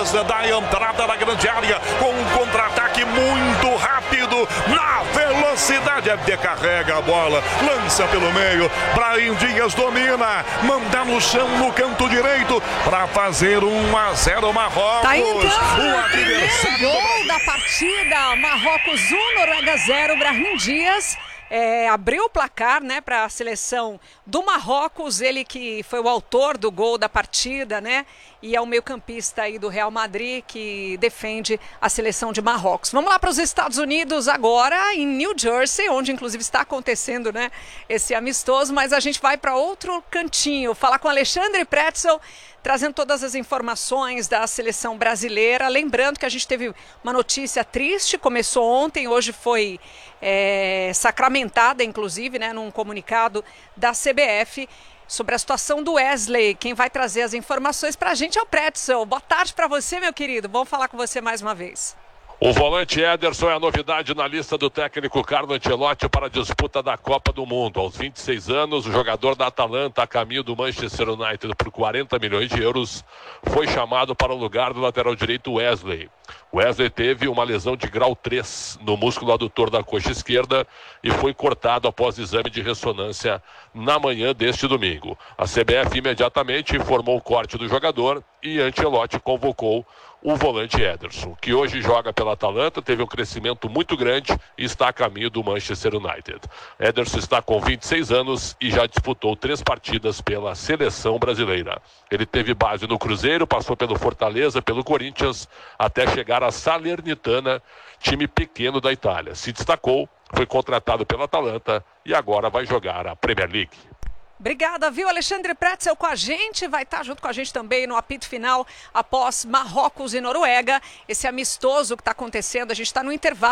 defesa da entrada da grande área com um contra-ataque muito rápido na velocidade. Carrega a bola, lança pelo meio. Brahim Dias domina, manda no chão no canto direito para fazer 1-0 Marrocos. Tá então, o adversário gol da partida. Marrocos 1, Noruega 0. Brahim Dias abriu o placar, né, para a seleção do Marrocos, ele que foi o autor do gol da partida, né, e é o meio-campista aí do Real Madrid que defende a seleção de Marrocos. Vamos lá para os Estados Unidos agora, em New Jersey, onde inclusive está acontecendo, né, esse amistoso, mas a gente vai para outro cantinho, falar com Alexandre Pretzel, trazendo todas as informações da seleção brasileira. Lembrando que a gente teve uma notícia triste, começou ontem, hoje foi sacramentada, inclusive, né, num comunicado da CBF, sobre a situação do Wesley. Quem vai trazer as informações para a gente é o Pretzel. Boa tarde para você, meu querido. Bom falar com você mais uma vez. O volante Ederson é a novidade na lista do técnico Carlo Ancelotti para a disputa da Copa do Mundo. Aos 26 anos, o jogador da Atalanta, a caminho do Manchester United por 40 milhões de euros, foi chamado para o lugar do lateral direito Wesley. Wesley teve uma lesão de grau 3 no músculo adutor da coxa esquerda e foi cortado após exame de ressonância na manhã deste domingo. A CBF imediatamente informou o corte do jogador e Ancelotti convocou o volante Ederson, que hoje joga pela Atalanta, teve um crescimento muito grande e está a caminho do Manchester United. Ederson está com 26 anos e já disputou 3 partidas pela seleção brasileira. Ele teve base no Cruzeiro, passou pelo Fortaleza, pelo Corinthians, até chegar à Salernitana, time pequeno da Itália. Se destacou, foi contratado pela Atalanta e agora vai jogar a Premier League. Obrigada, viu? Alexandre Pretzel com a gente, vai estar junto com a gente também no apito final após Marrocos e Noruega. Esse amistoso que está acontecendo, a gente está no intervalo.